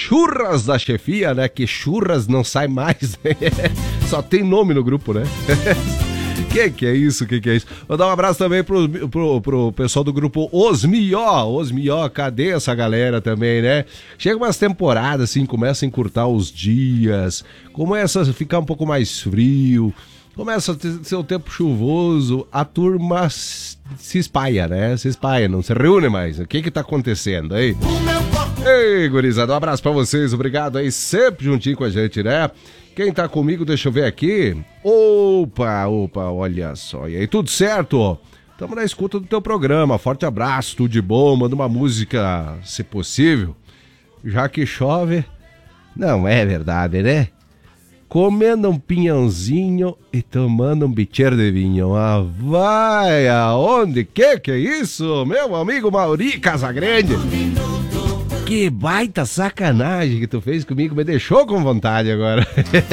Churras da chefia, né? Que churras não sai mais. Só tem nome no grupo, né? Que é isso? Que é isso? Vou dar um abraço também pro pessoal do grupo Osmió, cadê essa galera também, né? Chega umas temporadas assim, começa a encurtar os dias, começa a ficar um pouco mais frio, começa a ser o tempo chuvoso, a turma se espalha, né? Se espalha, não se reúne mais. O que tá acontecendo aí? Ei, gurizada, um abraço pra vocês, obrigado aí, sempre juntinho com a gente, né? Quem tá comigo, deixa eu ver aqui. Opa, olha só. E aí, tudo certo? Tamo na escuta do teu programa. Forte abraço, tudo de bom. Manda uma música, se possível. Já que chove, não é verdade, né? Comendo um pinhãozinho e tomando um bicheiro de vinho. Ah, vai aonde? Que é isso? Meu amigo Mauri Casagrande. Que baita sacanagem que tu fez comigo, me deixou com vontade agora.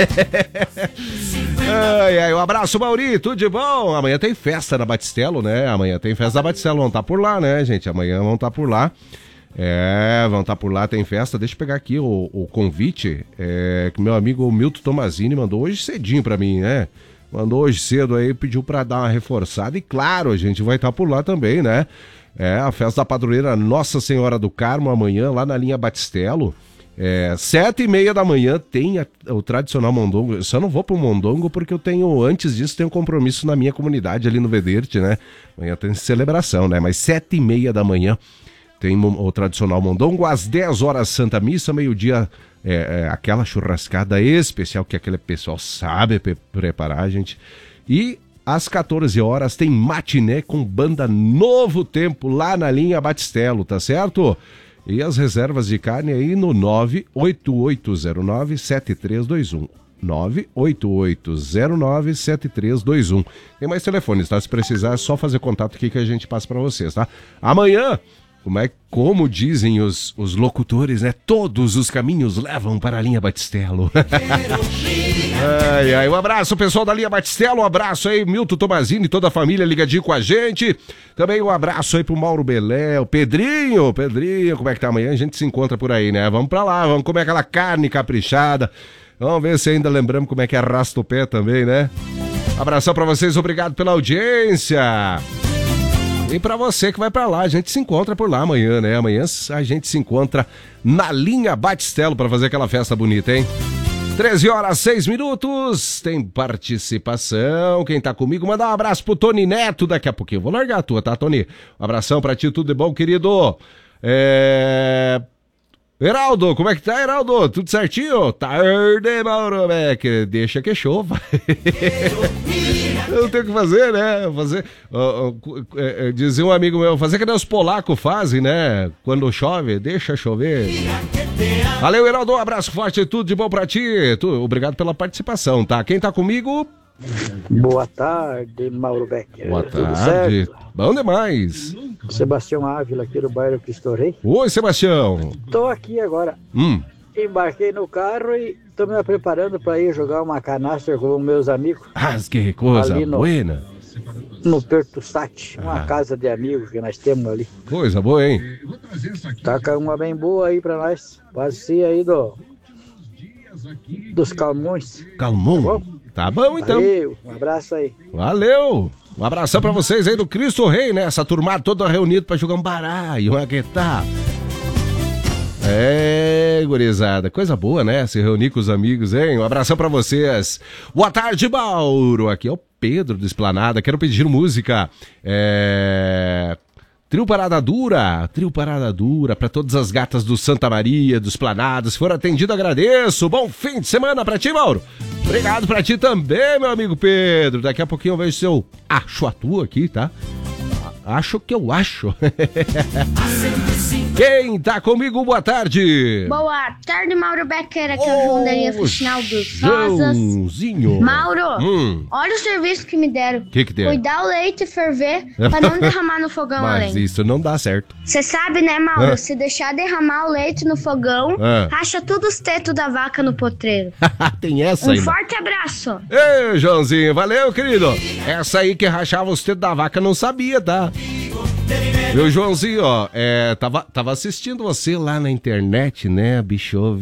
Um abraço, Mauri, tudo de bom? Amanhã tem festa na Batistelo, né? Amanhã tem festa na Batistelo, vão estar por lá, né, gente? Amanhã vão estar por lá. Vão estar por lá, tem festa. Deixa eu pegar aqui o convite que meu amigo Milton Tomazini mandou hoje cedinho pra mim, né? Mandou hoje cedo aí, pediu pra dar uma reforçada. E claro, a gente vai estar por lá também, né? A festa da padroeira Nossa Senhora do Carmo amanhã, lá na linha Batistelo. 7h30 da manhã tem o tradicional mondongo. Eu só não vou pro mondongo porque antes disso, tenho um compromisso na minha comunidade ali no Vederte, né? Amanhã tem celebração, né? Mas 7h30 da manhã tem o tradicional mondongo. Às 10 horas Santa Missa, meio-dia, aquela churrascada especial que aquele pessoal sabe preparar, gente. E às 14 horas tem matiné com banda Novo Tempo lá na linha Batistelo, tá certo? E as reservas de carne aí no 98809-7321. 98809-7321. Tem mais telefones, tá? Se precisar é só fazer contato aqui que a gente passa pra vocês, tá? Amanhã, como dizem os locutores, né? Todos os caminhos levam para a linha Batistelo. Um abraço, pessoal da linha Batistelo. Um abraço aí, Milton Tomazini e toda a família ligadinho com a gente. Também um abraço aí pro Mauro Belé, o Pedrinho, como é que tá amanhã? A gente se encontra por aí, né? Vamos pra lá, vamos comer aquela carne caprichada. Vamos ver se ainda lembramos como é que arrasta o pé também, né? Abração pra vocês, obrigado pela audiência. E pra você que vai pra lá, a gente se encontra por lá amanhã, né? Amanhã a gente se encontra na linha Batistelo pra fazer aquela festa bonita, hein? 13h06, tem participação. Quem tá comigo, manda um abraço pro Tony Neto daqui a pouquinho. Vou largar a tua, tá, Tony? Um abração pra ti, tudo de bom, querido? Heraldo, como é que tá, Heraldo? Tudo certinho? Tarde, Mauro Becker. Deixa que chova. Eu não tenho o que fazer, né? Dizia um amigo meu, fazer que nem os polacos fazem, né? Quando chove, deixa chover. Valeu, Heraldo, um abraço forte, tudo de bom pra ti. Obrigado pela participação, tá? Quem tá comigo? Boa tarde, Mauro Becker. Boa tarde. Bom demais. Sebastião Ávila, aqui do bairro Cristo Rei. Oi, Sebastião. Tô aqui agora. Embarquei no carro e tô me preparando para ir jogar uma canastra com meus amigos. Que coisa buena. No Pertussat, uma casa de amigos que nós temos ali. Coisa boa, hein? Taca uma bem boa aí pra nós. Passeia aí dos Calmões. Calmon? Tá bom, então. Valeu, um abraço aí. Valeu. Um abração pra vocês aí do Cristo Rei, né? Essa turma toda reunida pra jogar um baralho, uma guitarra. Gurizada, coisa boa, né? Se reunir com os amigos, hein? Um abração pra vocês. Boa tarde, Mauro. Aqui é o Pedro do Esplanada. Quero pedir música. Trio Parada Dura pra todas as gatas do Santa Maria, do Esplanada. Se for atendido, agradeço. Bom fim de semana pra ti, Mauro. Obrigado pra ti também, meu amigo Pedro. Daqui a pouquinho eu vejo se eu acho a tua aqui, tá? Acho que eu acho. Quem tá comigo, boa tarde. Boa tarde, Mauro Becker. Aqui é o João da linha oficial dos Rosas. Joãozinho. Mauro, olha o serviço que me deram. Que deram? Cuidar o leite ferver pra não derramar no fogão a lenha. Mas isso não dá certo. Você sabe, né, Mauro? Se deixar derramar o leite no fogão, racha tudo os tetos da vaca no potreiro. Tem essa aí. Forte abraço. Ei, Joãozinho, valeu, querido. Essa aí que rachava os tetos da vaca não sabia, tá? Meu Joãozinho, ó, tava assistindo você lá na internet, né, bicho?